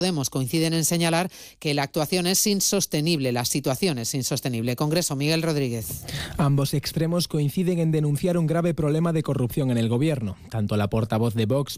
Podemos coinciden en señalar que la actuación es insostenible, la situación es insostenible. Congreso, Miguel Rodríguez. Ambos extremos coinciden en denunciar un grave problema de corrupción en el Gobierno. Tanto la portavoz de Vox,